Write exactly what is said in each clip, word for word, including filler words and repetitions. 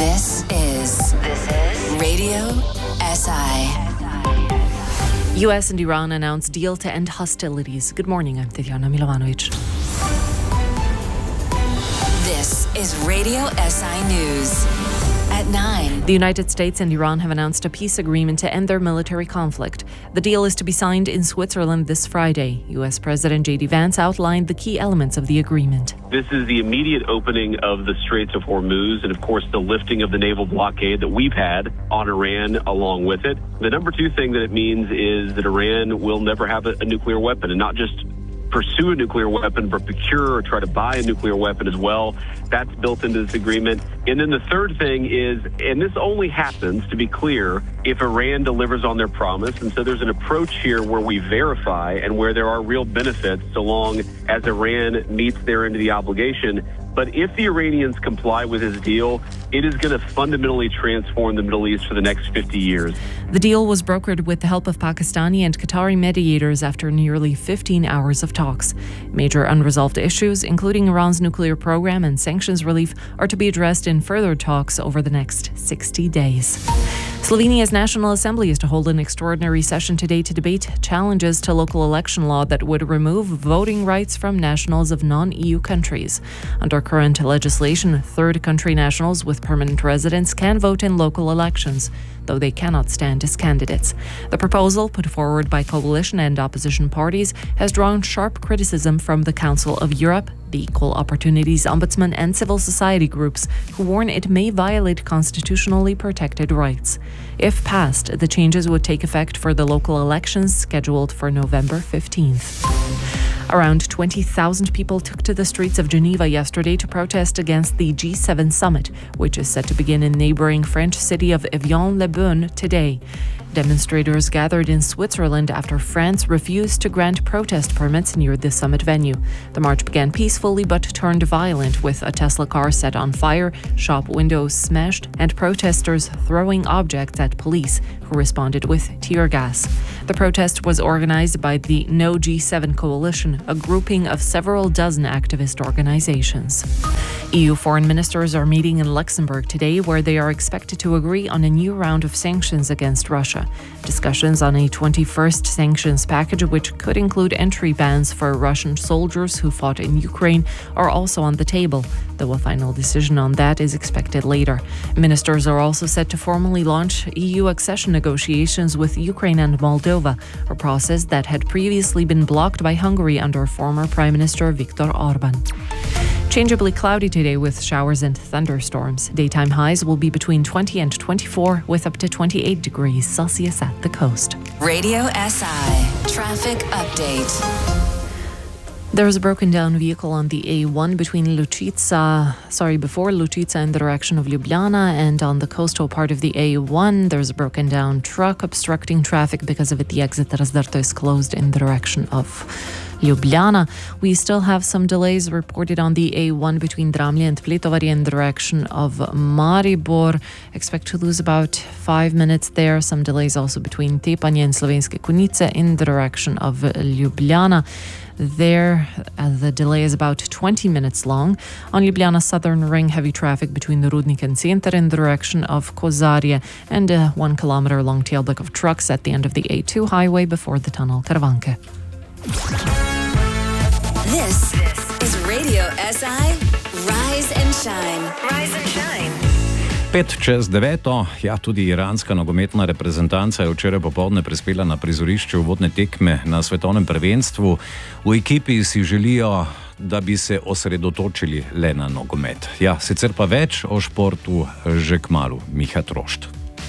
This is this is Radio S I. U S and Iran announce deal to end hostilities. Good morning, I'm Tatiana Milovanovic. This is Radio S I News. At nine. The United States and Iran have announced a peace agreement to end their military conflict. The deal is to be signed in Switzerland this Friday. U S President J D Vance outlined the key elements of the agreement. This is the immediate opening of the Straits of Hormuz and, of course, the lifting of the naval blockade that we've had on Iran along with it. The number two thing that it means is that Iran will never have a, a nuclear weapon, and not just pursue a nuclear weapon, but procure or try to buy a nuclear weapon as well. That's built into this agreement. And then the third thing is, and this only happens, to be clear, if Iran delivers on their promise. And so there's an approach here where we verify and where there are real benefits so long as Iran meets their end of the obligation. But if the Iranians comply with this deal, it is going to fundamentally transform the Middle East for the next fifty years. The deal was brokered with the help of Pakistani and Qatari mediators after nearly fifteen hours of talks. Major unresolved issues, including Iran's nuclear program and sanctions relief, are to be addressed in further talks over the next sixty days. Slovenia's National Assembly is to hold an extraordinary session today to debate challenges to local election law that would remove voting rights from nationals of non-E U countries. Under current legislation, third country nationals with permanent residence can vote in local elections, though they cannot stand as candidates. The proposal, put forward by coalition and opposition parties, has drawn sharp criticism from the Council of Europe, the Equal Opportunities Ombudsman, and civil society groups, who warn it may violate constitutionally protected rights. If passed, the changes would take effect for the local elections scheduled for November fifteenth. Around twenty thousand people took to the streets of Geneva yesterday to protest against the G seven summit, which is set to begin in neighbouring French city of Evian-le-Beaune today. Demonstrators gathered in Switzerland after France refused to grant protest permits near the summit venue. The march began peacefully but turned violent, with a Tesla car set on fire, shop windows smashed, and protesters throwing objects at police, who responded with tear gas. The protest was organized by the No G seven Coalition, a grouping of several dozen activist organizations. E U foreign ministers are meeting in Luxembourg today, where they are expected to agree on a new round of sanctions against Russia. Discussions on a twenty-first sanctions package, which could include entry bans for Russian soldiers who fought in Ukraine, are also on the table, though a final decision on that is expected later. Ministers are also set to formally launch E U accession negotiations with Ukraine and Moldova, a process that had previously been blocked by Hungary under former Prime Minister Viktor Orban. Changeably cloudy today with showers and thunderstorms. Daytime highs will be between twenty and twenty-four, with up to twenty-eight degrees Celsius at the coast. Radio S I Traffic Update. There is a broken down vehicle on the A one between Lucica, sorry, before Lucica in the direction of Ljubljana, and on the coastal part of the A one, there's a broken down truck obstructing traffic. Because of it, the exit Razdrto is closed in the direction of Ljubljana. We still have some delays reported on the A one between Dramlje and Pletovarje in the direction of Maribor. Expect to lose about five minutes there. Some delays also between Tepanje and Slovenske Konjice in the direction of Ljubljana. There, uh, the delay is about twenty minutes long. On Ljubljana Southern Ring, heavy traffic between the Rudnik and Center in the direction of Kozarje, and a one kilometer long tailback of trucks at the end of the A two highway before the tunnel Karavanke. This is Radio S I Rise and Shine. Rise and Shine. Pet čez deveto, ja, tudi iranska nogometna reprezentanca je včeraj popoldne prispela na prizorišče uvodne tekme na svetovnem prvenstvu. V ekipi si želijo, da bi se osredotočili le na nogomet. Ja, sicer pa več o športu že kmalu. Miha Trošt.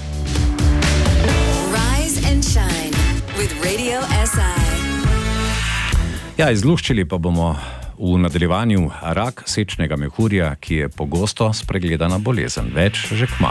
Rise and Shine with Radio S I. Ja, izluščili pa bomo v nadaljevanju rak sečnega mehurja, ki je pogosto spregledana bolezen. Več že kmalu.